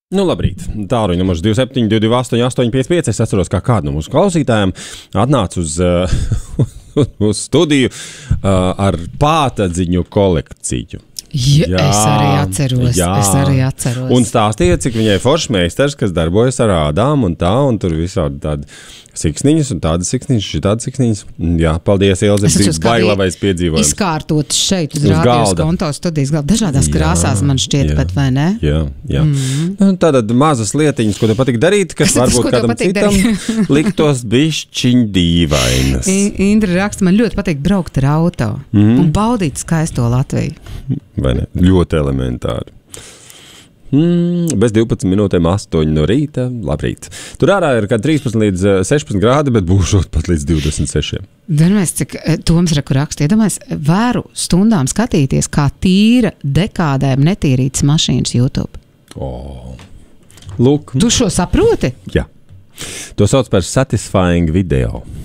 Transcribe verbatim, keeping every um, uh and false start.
Nu, labrīt. Tālruņa numurs divi septiņi divi divi astoņi astoņi pieci pieci. Es atceros, kā kādu no mūsu klausītājiem atnāca uz, uh, uz studiju uh, ar pātadziņu kolekciju. Ja, jā, es arī atceros. Jā. Es arī atceros. Un stāstīja, cik viņai foršs meistars, kas darbojas ar ādām un tā, un tur visādi tādi siksniņas un tādas siksniņas, šitādas siksniņas. Jā, paldies, Ilze, bija bailabais piedzīvojums. Izkārtots šeit uz, uz rādījus konto studijas galda. Dažādās jā, krāsās man šķiet, jā, bet vai ne? Jā, jā. Mm. Tātad mazas lietiņas, ko tev patīk darīt, kas varbūt kādam citam liktos bišķiņ dīvainas. Indra raksta, man ļoti patīk braukt ar auto mm. un baudīt skaisto Latviju. Vai ne? Ļoti elementāri. Mm, bez divpadsmit minūtēm astoņi no rīta. Labrīt. Tur ārā ir kā trīspadsmit līdz sešpadsmit grādi, bet būšot pat līdz divdesmit sešiem. Vienmēr, cik Toms reku raksta, iedomājies, vēru stundām skatīties, kā tīra dekādēm netīrītas mašīnas YouTube. Oh. Lūk. Tu šo saproti? Jā. To sauc par satisfying video.